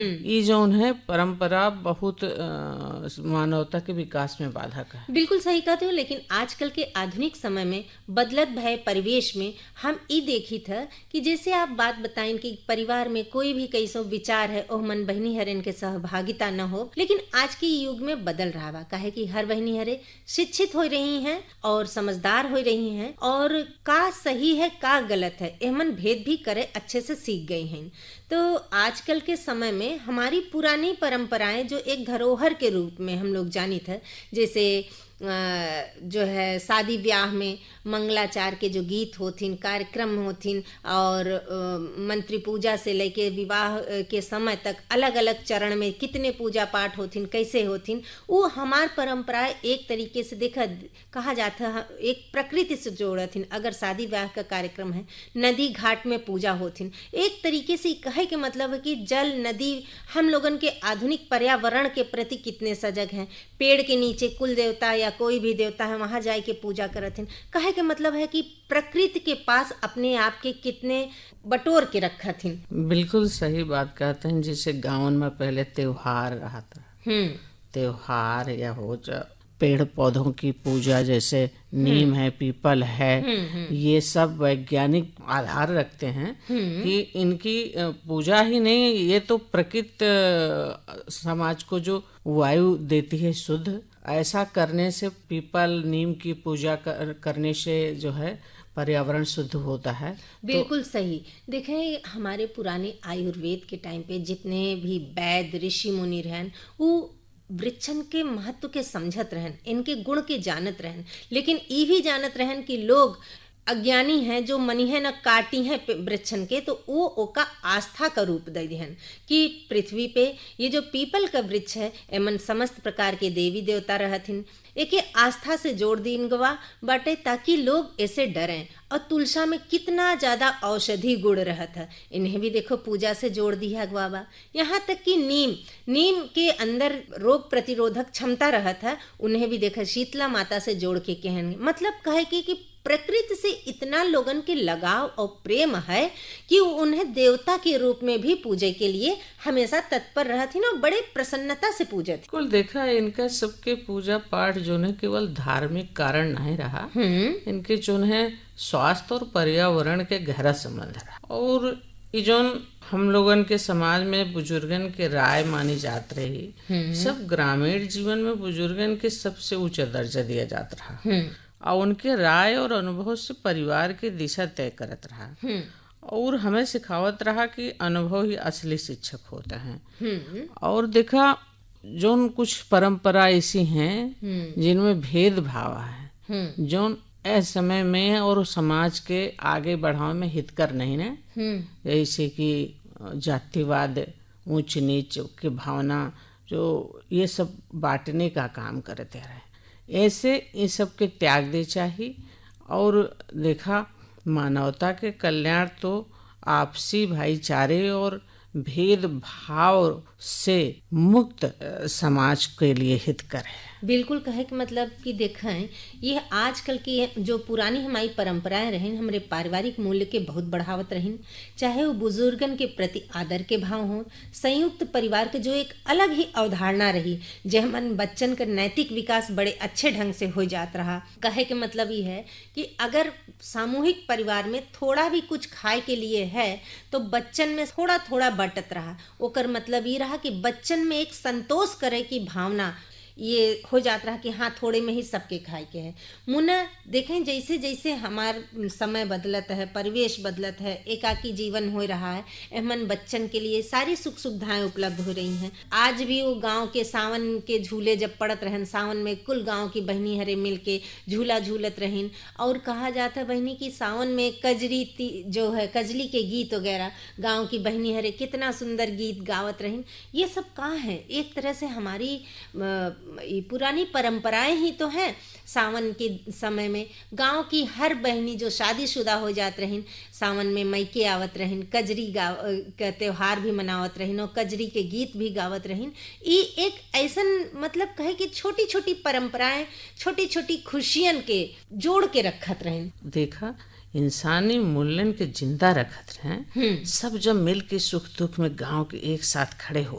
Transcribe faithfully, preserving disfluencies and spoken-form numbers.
ये जौन है परंपरा बहुत अ, मानवता के विकास में बाधक है। बिल्कुल सही कहते हो, लेकिन आजकल के आधुनिक समय में बदलत भय परिवेश में हम ई देखी था कि जैसे आप बात बताइन कि परिवार में कोई भी कैसो विचार है ओह मन बहनी हरेन के सहभागिता न हो, लेकिन आज के युग में बदल रहा बा। काहे कि हर बहनी हरे शिक्षित हो रही हैं और समझदार हो रही हैं और का सही है का गलत है एमन भेद भी करे अच्छे से सीख गई हैं। तो आजकल के समय में हमारी पुरानी परंपराएं जो एक धरोहर के रूप में हम लोग जानी थे, जैसे जो है शादी ब्याह में मंगलाचार के जो गीत होथिन, कार्यक्रम होथिन और मंत्री पूजा से लेके विवाह के समय तक अलग अलग चरण में कितने पूजा पाठ होथिन, कैसे होथिन, वो हमार परंपरा एक तरीके से देखा कहा जाता है एक प्रकृति से जोड़थिन। अगर शादी ब्याह का कार्यक्रम है, नदी घाट में पूजा होथिन, एक तरीके से कहे के मतलब है कि जल नदी हम लोगन के आधुनिक पर्यावरण के प्रति कितने सजग हैं। पेड़ के नीचे कुल देवता या कोई भी देवता है वहां जाए के पूजा करथिन। कहे के मतलब है कि प्रकृति के पास अपने आप के कितने बटोर के रखथिन। बिल्कुल सही बात कहते हैं। जैसे गाँव में पहले त्योहार रहा था, त्योहार या हो जा पेड़ पौधों की पूजा, जैसे नीम है, पीपल है, ये सब वैज्ञानिक आधार रखते हैं कि इनकी पूजा ही नहीं, ये तो प्रकृति समाज को जो वायु देती है शुद्ध, ऐसा करने से पीपल नीम की पूजा कर, करने से जो है पर्यावरण शुद्ध होता है। बिल्कुल तो, सही। देखें हमारे पुराने आयुर्वेद के टाइम पे जितने भी वैद्य ऋषि मुनि रहन वो वृक्षन के महत्व के समझत रहन, इनके गुण के जानत रहन, लेकिन ये भी जानत रहन कि लोग अज्ञानी हैं जो मनी है न काटी हैं वृक्षन के, तो वो ओका आस्था का रूप दे दिहन कि पृथ्वी पे ये जो पीपल का वृक्ष है एमन समस्त प्रकार के देवी देवता रहथिन, एके आस्था से जोड़ दीन गवा बाटे ताकि लोग ऐसे डरें। और तुलसा में कितना ज्यादा औषधि गुण रहत है, इन्हें भी देखो पूजा से जोड़ दिया गवा। यहाँ तक कि नीम नीम के अंदर रोग प्रतिरोधक क्षमता रहत है, उन्हें भी देखा शीतला माता से जोड़ के कहन, मतलब कहे कि, कि प्रकृति से इतना लोगन के लगाव और प्रेम है कि उन्हें देवता के रूप में भी पूजे के लिए हमेशा तत्पर रहती और बड़े प्रसन्नता से पूजत। कुल देखा इनका सबके पूजा पाठ जो है केवल धार्मिक कारण नहीं रहा, इनके जो है स्वास्थ्य और पर्यावरण के गहरा संबंध रहा। और ये जो हम लोगन के समाज में बुजुर्गन के राय मानी जात रही, सब ग्रामीण जीवन में बुजुर्गन के सबसे ऊंचा दर्जा दिया जाता रहा और उनके राय और अनुभव से परिवार की दिशा तय करत रहा और हमें सिखावत रहा कि अनुभव ही असली शिक्षक होता है। और देखा जो कुछ परंपरा ऐसी हैं जिनमें भेदभाव है, जो इस समय में और समाज के आगे बढ़ावे में हितकर नहीं है, जैसे कि जातिवाद, ऊंच नीच की भावना, जो ये सब बांटने का काम करते रहे, ऐसे इन सब के त्याग दे चाहिए। और देखा मानवता के कल्याण तो आपसी भाईचारे और भेदभाव से मुक्त समाज के लिए हितकर है। बिल्कुल कहे कि मतलब कि देखें ये आजकल की जो पुरानी हमारी परंपराएं रहीं हमारे पारिवारिक मूल्य के बहुत बढ़ावत रहीं, चाहे वो बुजुर्गन के प्रति आदर के भाव हों, संयुक्त परिवार के जो एक अलग ही अवधारणा रही जेमन बच्चन का नैतिक विकास बड़े अच्छे ढंग से हो जात रहा। कहे के मतलब ये है कि अगर सामूहिक परिवार में थोड़ा भी कुछ खाए के लिए है तो बच्चन में थोड़ा थोड़ा बटत रहा, ओकर मतलब ये रहा कि बच्चन में एक संतोष करे की भावना ये हो जाता रहा कि हाँ थोड़े में ही सबके खाए के है। मुना देखें जैसे जैसे हमार समय बदलत है, परिवेश बदलत है, एकाकी जीवन हो रहा है, एमन बच्चन के लिए सारी सुख सुविधाएं उपलब्ध हो रही हैं। आज भी वो गांव के सावन के झूले जब पड़त रहन, सावन में कुल गांव की बहनी हरे मिल के झूला झूलत रहीन। और कहा जाता बहनी कि सावन में कजरी जो है कजली के गीत वगैरह गाँव की बहनी हरे कितना सुंदर गीत गावत रहीन। ये सब कहाँ है, एक तरह से हमारी ये पुरानी परंपराएं ही तो हैं। सावन के समय में गांव की हर बहनी जो शादीशुदा हो जात रहीन सावन में मैके आवत रहीन, कजरी गाव का त्योहार भी मनावत रहीन और कजरी के गीत भी गावत रहीन। ये एक ऐसन मतलब कहे कि छोटी छोटी परंपराएं छोटी छोटी खुशियन के जोड़ के रखत रहीन। देखा इंसानी मूल्यन के जिंदा रखत रहे, सब जब मिल के सुख दुख में गांव के एक साथ खड़े हो